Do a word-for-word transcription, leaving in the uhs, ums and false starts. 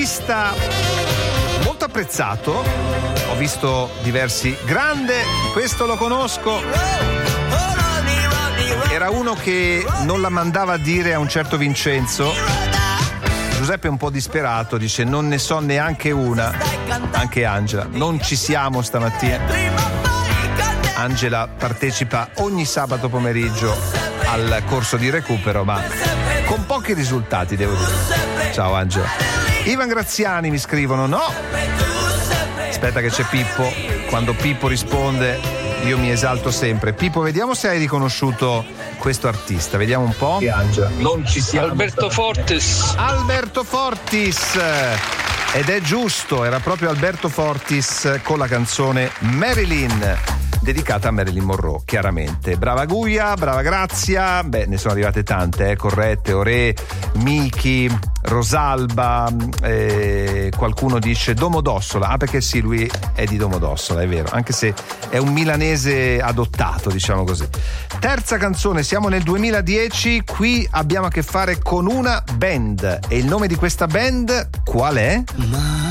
artista molto apprezzato, ho visto diversi. Grande, questo lo conosco. Era uno che non la mandava a dire a un certo Vincenzo. Giuseppe è un po' disperato, dice non ne so neanche una. Anche Angela, non ci siamo stamattina. Angela partecipa ogni sabato pomeriggio al corso di recupero, ma con pochi risultati, devo dire. Ciao Angela. Ivan Graziani mi scrivono no. Aspetta che c'è Pippo. Quando Pippo risponde io mi esalto sempre. Pippo, vediamo se hai riconosciuto questo artista, vediamo un po'. Non ci siamo. Alberto Fortis. Alberto Fortis. Ed è giusto, era proprio Alberto Fortis con la canzone Marilyn, dedicata a Marilyn Monroe, chiaramente. Brava Guia, brava Grazia, beh, ne sono arrivate tante, eh, corrette. Ore, Miki, Rosalba, eh, qualcuno dice Domodossola. Ah, perché sì, lui è di Domodossola, è vero, anche se è un milanese adottato, diciamo così. Terza canzone, siamo nel duemiladieci, qui abbiamo a che fare con una band. E il nome di questa band qual è?